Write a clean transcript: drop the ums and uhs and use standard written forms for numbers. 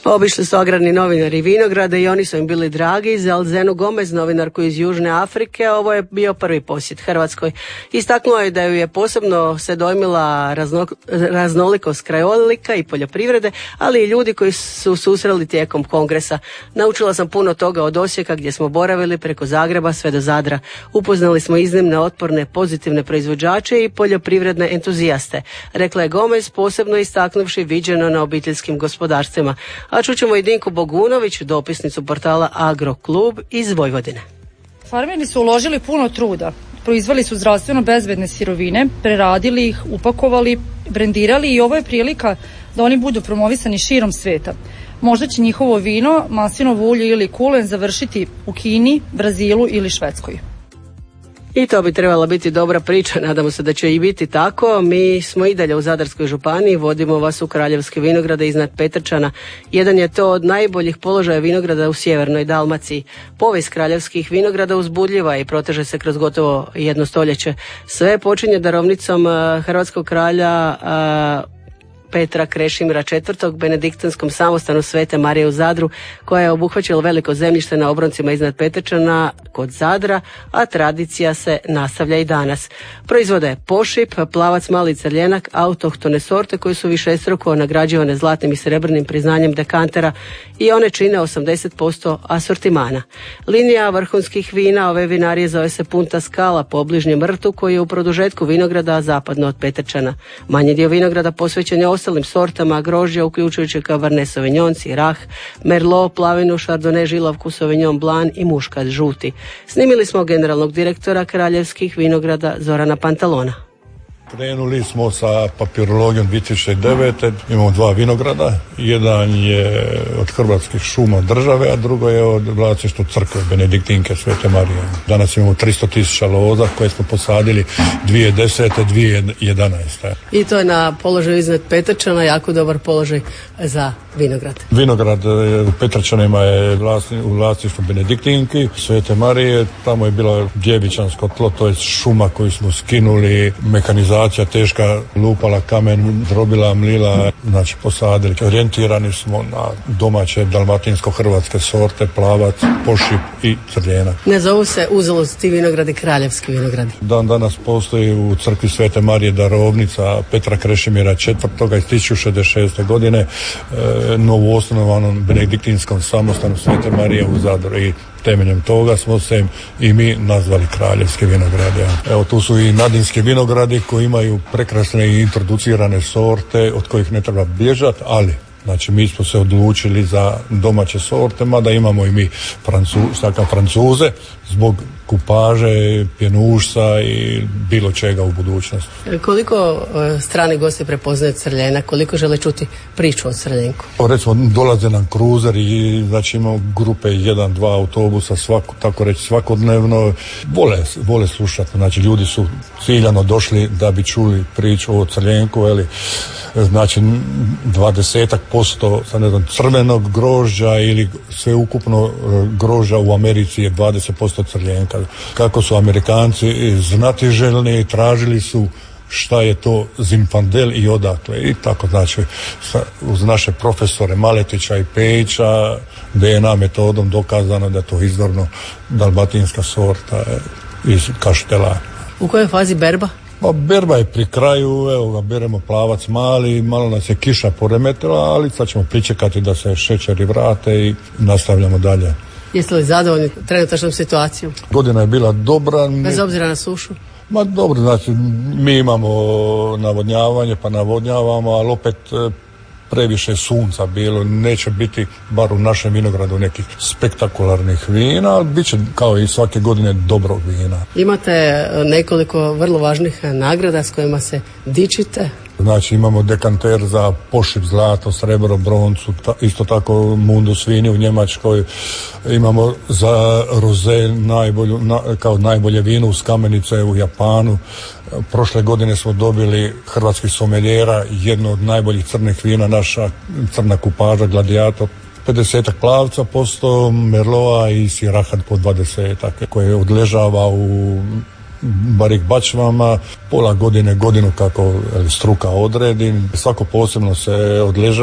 Obišli su agrarni novinari vinograda i oni su im bili dragi. Za Alzenu Gomez, novinarku iz Južne Afrike, ovo je bio prvi posjet Hrvatskoj. Istaknuo je da ju je posebno se dojmila raznolikost krajolika i poljoprivrede, ali i ljudi koji su susreli tijekom kongresa. Naučila sam puno toga od Osijeka gdje smo boravili preko Zagreba sve do Zadra. Upoznali smo iznimne, otporne, pozitivne proizvođače i poljoprivredne entuzijaste, rekla je Gomez, posebno istaknuvši viđeno na obiteljskim gospodarstvima. A čućemo i Dinku Bogunović, dopisnicu portala Agroklub iz Vojvodine. Farmeri su uložili puno truda. Proizveli su zdravstveno bezbedne sirovine, preradili ih, upakovali, brendirali i ovo je prilika da oni budu promovisani širom sveta. Možda će njihovo vino, maslinovo ulje ili kulen završiti u Kini, Brazilu ili Švedskoj. I to bi trebala biti dobra priča, nadamo se da će i biti tako. Mi smo i dalje u Zadarskoj županiji, vodimo vas u Kraljevske vinograde iznad Petrčana. Jedan je to od najboljih položaja vinograda u sjevernoj Dalmaciji. Povijest kraljevskih vinograda uzbudljiva i proteže se kroz gotovo jedno stoljeće. Sve počinje darovnicom hrvatskog kralja Petra Krešimira IV. Benediktinskom samostanu Svete Marije u Zadru, koja je obuhvaćala veliko zemljište na obroncima iznad Petrčana kod Zadra, a tradicija se nastavlja i danas. Proizvode pošip, plavac, mali crljenak, autohtone sorte koje su višestruko nagrađivane zlatnim i srebrnim priznanjem dekantera i one čine 80% asortimana. Linija vrhunskih vina ove vinarije zove se Punta Skala po obližnjem rtu koji je u produžetku vinograda zapadno od Petrčana. Manji dio vinograda posvećen je ostalim sortama grožđa, uključujući Cabernet Sauvignon, Syrah, Merlot, Plavinu, Chardonnay, Žilavku, Sauvignon Blanc i Muškat žuti. Snimili smo generalnog direktora Kraljevskih vinograda Zorana Pantalona. Krenuli smo sa papirologijom 2009. Imamo 2 vinograda. Jedan je od Hrvatskih šuma države, a drugo je od vlasništva crkve Benediktinke Svete Marije. Danas imamo 300.000 loza koje smo posadili 2010. 2011. I to je na položaju iznad Petrčana, jako dobar položaj za vinograd. Vinograd u Petrčanima je u vlasništvu Benediktinki Svete Marije. Tamo je bila djevičansko tlo, to je šuma koju smo skinuli, mekanizacija teška, lupala kamen, drobila, mlila, znači posadili. Orijentirani smo na domaće dalmatinsko-hrvatske sorte, plavac, pošip i crljenak. Ne zovu se uzalud ti vinogradi Kraljevski vinogradi. Dan danas postoji u crkvi Svete Marije darovnica Petra Krešimira IV. Iz 1066. godine novoosnovanom benediktinskom samostanu Svete Marije u Zadru i temeljem toga smo se i mi nazvali Kraljevske vinograde. Evo tu su i nadinski vinogradi koji imaju prekrasne i introducirane sorte od kojih ne treba bježati, ali znači mi smo se odlučili za domaće sorte, mada imamo i mi Francuze zbog kupaže, pjenušca i bilo čega u budućnosti. Koliko strani gosti prepoznaju crljenak, koliko žele čuti priču o crljenku? Recimo dolaze nam kruzeri i znači imamo grupe 1-2 autobusa tako reći svakodnevno. Vole slušati, znači ljudi su ciljano došli da bi čuli priču o crljenku, znači 20% crvenog grožđa ili sveukupno grožđa u Americi je 20% crljenka. Kako su Amerikanci znatiželjni, tražili su šta je to Zinfandel i odakle. I tako znači uz naše profesore Maletića i Pejića DNA metodom dokazano da je to izvorno dalmatinska sorta iz Kaštela. U kojoj fazi berba? Berba je pri kraju, evo ga, beremo plavac mali, malo nas je kiša poremetila, ali sad ćemo pričekati da se šećeri vrate i nastavljamo dalje. Jeste li zadovoljni trenutačnom situacijom? Godina je bila dobra. Bez obzira na sušu? Ma dobro, znači mi imamo navodnjavanje pa navodnjavamo, ali opet previše sunca bilo, neće biti bar u našem vinogradu nekih spektakularnih vina, ali bit će kao i svake godine dobrog vina. Imate nekoliko vrlo važnih nagrada s kojima se dičite. Znači imamo dekanter za pošip, zlato, srebro, broncu, isto tako Mundus vini u Njemačkoj. Imamo za roze kao najbolje vino uz kamenice u Japanu. Prošle godine smo dobili hrvatskih someljera, jedno od najboljih crnih vina, naša crna kupaža Gladiator. 50 plavca posto, Merloa i Sirahat po 20 koje odležava u barik bačvama, pola godine, godinu kako struka odredi, svako posebno se odležava.